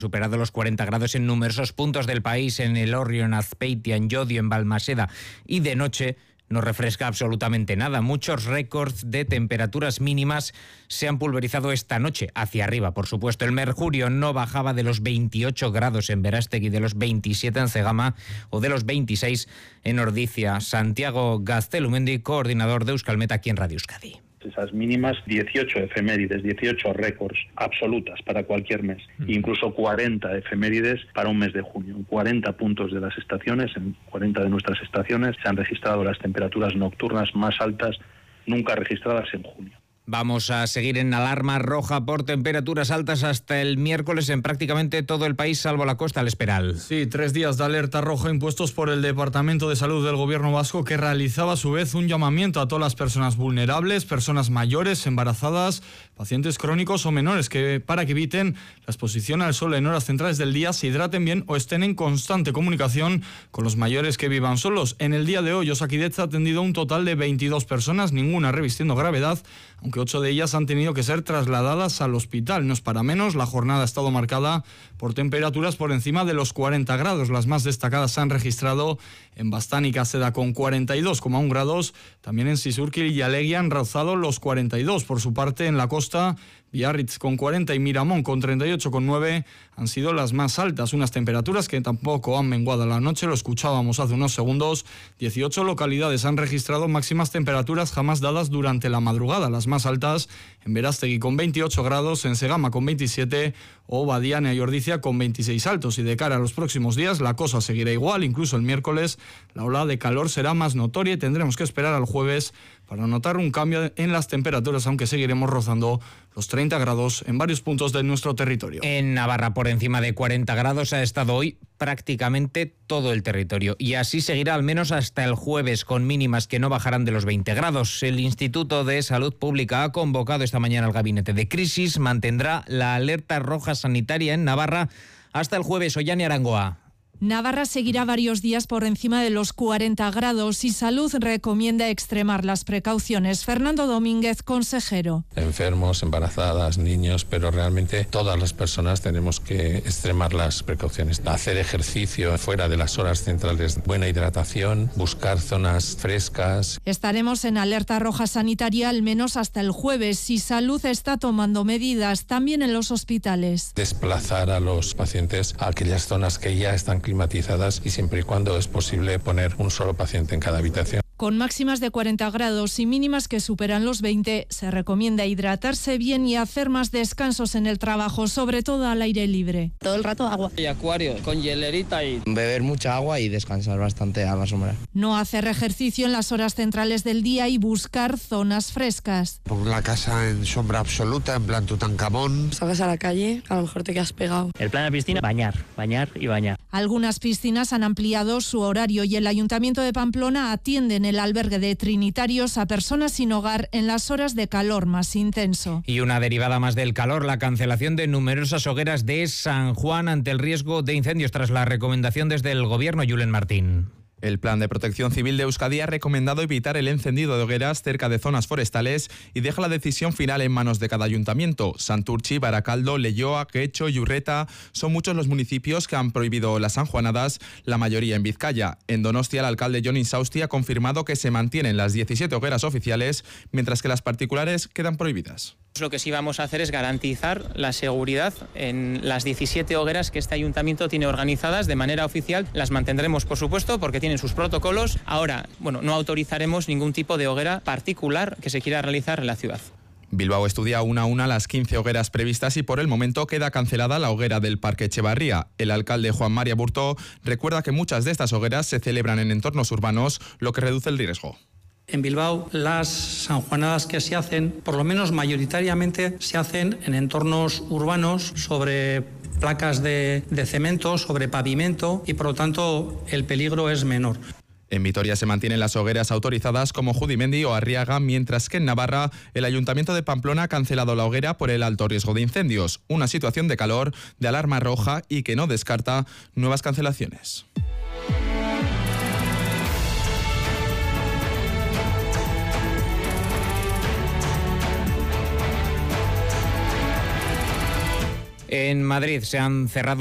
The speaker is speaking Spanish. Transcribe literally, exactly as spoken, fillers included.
Superado los cuarenta grados en numerosos puntos del país, en Elorrio, en Azpeitia, en Llodio, en Balmaseda, y de noche no refresca absolutamente nada. Muchos récords de temperaturas mínimas se han pulverizado esta noche, hacia arriba, por supuesto. El mercurio no bajaba de los veintiocho grados en Berastegui, de los veintisiete en Cegama o de los veintiséis en Ordizia. Santiago Gaztelumendi, coordinador de Euskalmet aquí en Radio Euskadi. Esas mínimas, dieciocho efemérides, dieciocho récords absolutas para cualquier mes, mm. incluso cuarenta efemérides para un mes de junio. En cuarenta puntos de las estaciones, en cuarenta de nuestras estaciones, se han registrado las temperaturas nocturnas más altas nunca registradas en junio. Vamos a seguir en alarma roja por temperaturas altas hasta el miércoles en prácticamente todo el país, salvo la costa, El Esperal. Sí, tres días de alerta roja impuestos por el Departamento de Salud del Gobierno vasco, que realizaba a su vez un llamamiento a todas las personas vulnerables, personas mayores, embarazadas, pacientes crónicos o menores, que para que eviten la exposición al sol en horas centrales del día, se hidraten bien o estén en constante comunicación con los mayores que vivan solos. En el día de hoy, Osakidetza ha atendido un total de veintidós personas, ninguna revistiendo gravedad, aunque ocho de ellas han tenido que ser trasladadas al hospital. No es para menos, la jornada ha estado marcada por temperaturas por encima de los cuarenta grados. Las más destacadas se han registrado en Baztán y Caseda con cuarenta y dos coma uno grados. También en Sisurquil y Alegia han rozado los cuarenta y dos. Por su parte, en la costa, Biarritz con cuarenta y Miramón con treinta y ocho coma nueve han sido las más altas. Unas temperaturas que tampoco han menguado a la noche, lo escuchábamos hace unos segundos. dieciocho localidades han registrado máximas temperaturas jamás dadas durante la madrugada. Las más altas en Berastegui con veintiocho grados, en Segama con veintisiete o Badiana y Ordizia con veintiséis altos. Y de cara a los próximos días la cosa seguirá igual. Incluso el miércoles la ola de calor será más notoria y tendremos que esperar al jueves para notar un cambio en las temperaturas, aunque seguiremos rozando los treinta grados en varios puntos de nuestro territorio. En Navarra, por encima de cuarenta grados, ha estado hoy prácticamente todo el territorio. Y así seguirá al menos hasta el jueves, con mínimas que no bajarán de los veinte grados. El Instituto de Salud Pública ha convocado esta mañana al gabinete de crisis. Mantendrá la alerta roja sanitaria en Navarra hasta el jueves. Ollane Arangoa. Navarra seguirá varios días por encima de los cuarenta grados y Salud recomienda extremar las precauciones. Fernando Domínguez, consejero. Enfermos, embarazadas, niños, pero realmente todas las personas tenemos que extremar las precauciones. Hacer ejercicio fuera de las horas centrales, buena hidratación, buscar zonas frescas. Estaremos en alerta roja sanitaria al menos hasta el jueves y Salud está tomando medidas también en los hospitales. Desplazar a los pacientes a aquellas zonas que ya están climatizadas y siempre y cuando es posible poner un solo paciente en cada habitación. Con máximas de cuarenta grados y mínimas que superan los veinte, se recomienda hidratarse bien y hacer más descansos en el trabajo, sobre todo al aire libre. Todo el rato agua. Y acuario, con hielerita y... beber mucha agua y descansar bastante a la sombra. No hacer ejercicio en las horas centrales del día y buscar zonas frescas. Por la casa en sombra absoluta, en plan Tutankamón. Salgas a la calle, a lo mejor te quedas pegado. El plan de piscina, bañar, bañar y bañar. Algunas piscinas han ampliado su horario y el Ayuntamiento de Pamplona atiende en el albergue de trinitarios a personas sin hogar en las horas de calor más intenso. Y una derivada más del calor, la cancelación de numerosas hogueras de San Juan ante el riesgo de incendios tras la recomendación desde el Gobierno. Julen Martín. El Plan de Protección Civil de Euskadi ha recomendado evitar el encendido de hogueras cerca de zonas forestales y deja la decisión final en manos de cada ayuntamiento. Santurtzi, Barakaldo, Leioa, Getxo y Urreta son muchos los municipios que han prohibido las sanjuanadas, la mayoría en Vizcaya. En Donostia, el alcalde Jon Insausti ha confirmado que se mantienen las diecisiete hogueras oficiales, mientras que las particulares quedan prohibidas. Lo que sí vamos a hacer es garantizar la seguridad en las diecisiete hogueras que este ayuntamiento tiene organizadas de manera oficial. Las mantendremos, por supuesto, porque tienen sus protocolos. Ahora, bueno, no autorizaremos ningún tipo de hoguera particular que se quiera realizar en la ciudad. Bilbao estudia una a una las quince hogueras previstas y por el momento queda cancelada la hoguera del Parque Echevarría. El alcalde Juan María Burto recuerda que muchas de estas hogueras se celebran en entornos urbanos, lo que reduce el riesgo. En Bilbao, las sanjuanadas que se hacen, por lo menos mayoritariamente, se hacen en entornos urbanos, sobre placas de, de cemento, sobre pavimento, y por lo tanto el peligro es menor. En Vitoria se mantienen las hogueras autorizadas como Judimendi o Arriaga, mientras que en Navarra el Ayuntamiento de Pamplona ha cancelado la hoguera por el alto riesgo de incendios, una situación de calor, de alarma roja y que no descarta nuevas cancelaciones. En Madrid se han cerrado